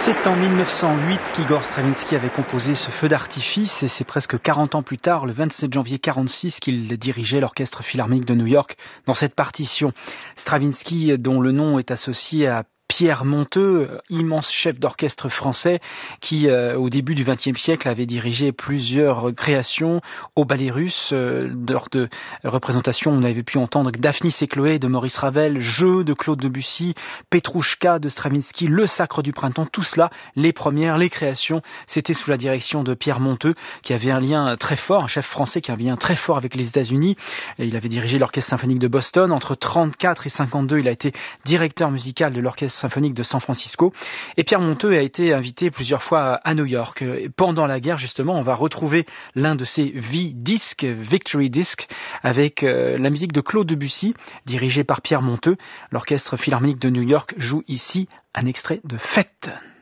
C'est en 1908 qu'Igor Stravinsky avait composé ce feu d'artifice et c'est presque 40 ans plus tard, le 27 janvier 1946, qu'il dirigeait l'Orchestre Philharmonique de New York dans cette partition. Stravinsky, dont le nom est associé à Pierre Monteux, immense chef d'orchestre français qui, au début du XXe siècle, avait dirigé plusieurs créations au Ballet Russe. Lors de représentations, on avait pu entendre Daphnis et Chloé de Maurice Ravel, Jeux de Claude Debussy, Petrouchka de Stravinsky, Le Sacre du Printemps, tout cela, les premières, les créations, c'était sous la direction de Pierre Monteux, qui avait un lien très fort, un chef français qui avait un lien très fort avec les États-Unis. Et il avait dirigé l'Orchestre Symphonique de Boston. Entre 34 et 52, il a été directeur musical de l'Orchestre Symphonique de San Francisco. Et Pierre Monteux a été invité plusieurs fois à New York. Et pendant la guerre, justement, on va retrouver l'un de ses V-disques, Victory Disc, avec la musique de Claude Debussy, dirigée par Pierre Monteux. L'Orchestre Philharmonique de New York joue ici un extrait de Fête.